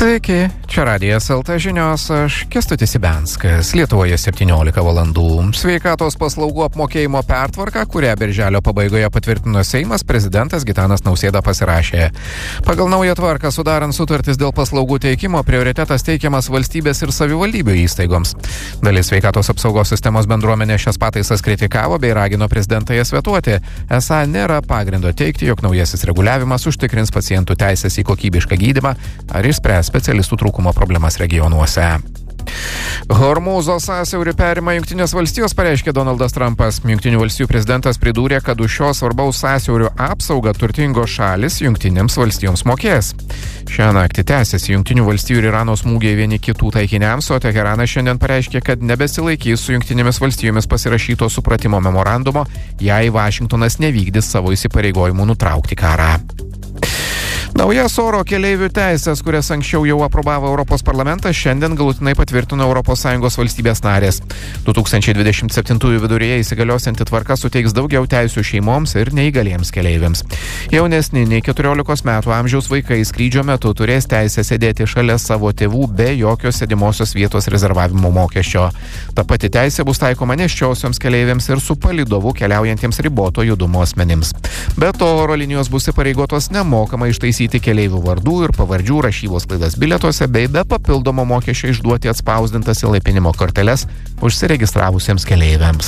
Sveiki, čia Radijas LT žinios, aš Kęstutis Ibenskas, Lietuvoje 17 valandų. Sveikatos paslaugų apmokėjimo pertvarka, kurią birželio pabaigoje patvirtino Seimas, prezidentas Gitanas Nausėda pasirašė. Pagal naują tvarką sudarant sutartis dėl paslaugų teikimo, prioritetas teikiamas valstybės ir savivaldybių įstaigoms. Dalis sveikatos apsaugos sistemos bendruomenė šias pataisas kritikavo bei ragino prezidentą jas vetuoti. Esą nėra pagrindo teigti, jog naujasis reguliavimas užtikrins pacientų teisės į kokybišką gydymą ar išspręs specialistų trūkumo problemas regionuose. Hormūzo sąsiaurį perima Jungtinės valstijos, pareiškė Donaldas Trumpas. Jungtinių valstijų prezidentas pridūrė, kad už šio svarbaus sąsiaurio apsaugą turtingos šalis Jungtinėms valstijoms mokės. Šią naktį tęsiasi Jungtinių valstijų ir Irano smūgiai vieni kitų taikiniams, o Teheranas šiandien pareiškė, kad nebesilaikys su Jungtinėmis valstijomis pasirašyto supratimo memorandumo, jei Vašingtonas nevykdys savo įsipareigojimų nutraukti karą. Naujas oro keleivių teisės, kurias anksčiau jau aprobavo Europos parlamentas, šiandien galutinai patvirtino ES valstybės narės. 2027 viduryje įsigaliosianti tvarka suteiks daugiau teisių šeimoms ir neįgaliems keleiviams. Jaunesni nei 14 metų amžiaus vaikai skrydžio metu turės teisę sėdėti šalia savo tėvų be jokio sėdimosios vietos rezervavimo mokesčio. Ta pati teisė bus taikoma nėščiosioms keleiviams ir su palydovu keliaujantiems riboto judumo asmenims. Be to, oro linijos bus įpareigotos nemokamai ištaisyti keleivių vardų ir pavardžių rašybos klaidas bilietuose bei be papildomo mokesčio išduoti atspausdintas įlaipinimo korteles užsiregistravusiems keleiviams.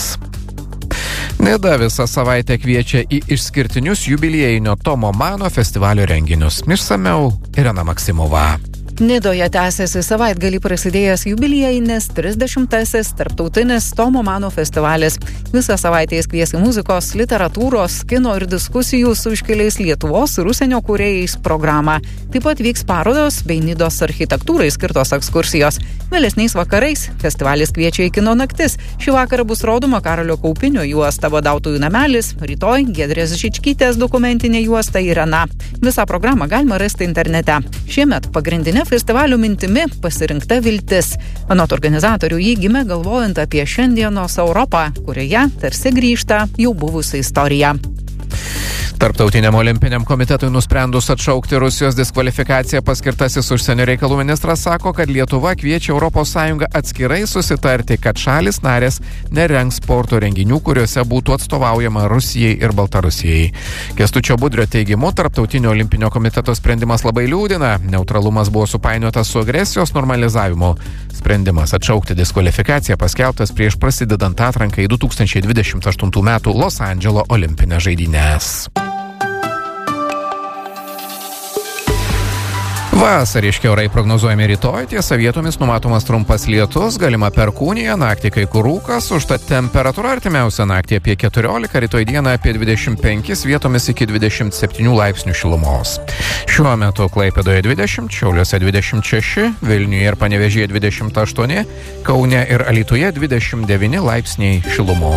Nida visą savaitę kviečia į išskirtinius jubiliejinio Tomo Mano festivalio renginius. Išsamiau Irena Maksimova. Nidoje tęsiasi savaitgalį prasidėjęs jubiliejinis 30-asis tarptautinis Tomo Mano festivalis. Visą savaitę jis kvies į muzikos, literatūros, kino ir diskusijų su iškiliais Lietuvos ir užsienio kūrėjais programą. Taip pat vyks parodos bei Nidos architektūrai skirtos ekskursijos. Vėlesniais vakarais festivalis kviečia į kino naktis. Šį vakarą bus rodoma Karolio Kaupinio juosta Badautojų namelis, rytoj Giedrės Žičkytės dokumentinė juosta Irena. Visą programą galima rasti internete. Šiemet pagrindinė festivalio mintimi pasirinkta viltis. Anot organizatorių jį gimė galvojant apie šiandienos Europą, kurioje tarsi grįžta jau buvusi istorija. Tarptautiniam olimpiniam komitetui nusprendus atšaukti Rusijos diskvalifikaciją, paskirtasis užsienio reikalų ministras sako, kad Lietuva kviečia ES atskirai susitarti, kad šalis narės nerengs sporto renginių, kuriuose būtų atstovaujama Rusijai ir Baltarusijai. Kęstučio Budrio teigimu, Tarptautinio olimpinio komiteto sprendimas labai liūdina. Neutralumas buvo supainiotas su agresijos normalizavimu. Sprendimas atšaukti diskvalifikaciją paskelbtas prieš prasidedant atrankai 2028 metų Los Andželo olimpinės žaidynės. Vasariški orai prognozuojami rytoj, tiesa vietomis numatomas trumpas lietus, galima perkūnija, naktį kai kur rūkas, užtat temperatūra artimiausią naktį apie 14, rytoj dieną apie 25, vietomis iki 27 laipsnių šilumos. Šiuo metu Klaipėdoje 20, Šiauliuose 26, Vilniuje ir Panevėžyje 28, Kaune ir Alytuje 29 laipsniai šilumos.